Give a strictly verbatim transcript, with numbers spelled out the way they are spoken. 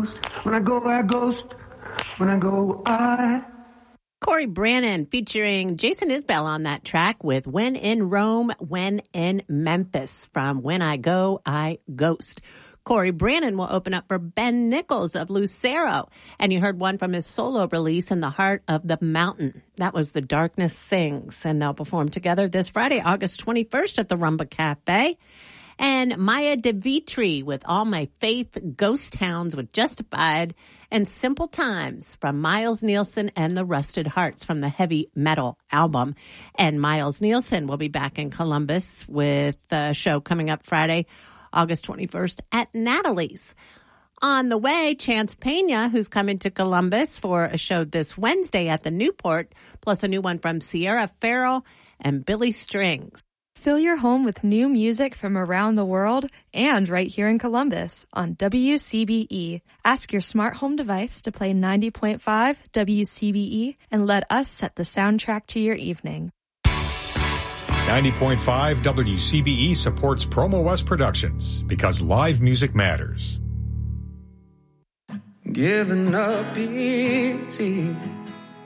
ghost. When I go, I ghost. When I go, I... Corey Brannon featuring Jason Isbell on that track with When in Rome, When in Memphis from When I Go, I Ghost. Corey Brannon will open up for Ben Nichols of Lucero. And you heard one from his solo release, In the Heart of the Mountain. That was The Darkness Sings. And they'll perform together this Friday, August twenty-first at the Rumba Cafe. And Maya DeVitri with All My Faith, Ghost Towns with Justified, and Simple Times from Miles Nielsen and the Rusted Hearts from the Heavy Metal album. And Miles Nielsen will be back in Columbus with a show coming up Friday, August twenty-first at Natalie's. On the way, Chance Pena, who's coming to Columbus for a show this Wednesday at the Newport, plus a new one from Sierra Farrell and Billy Strings. Fill your home with new music from around the world and right here in Columbus on W C B E. Ask your smart home device to play ninety point five W C B E and let us set the soundtrack to your evening. ninety point five W C B E supports Promo West Productions because live music matters. Giving up easy.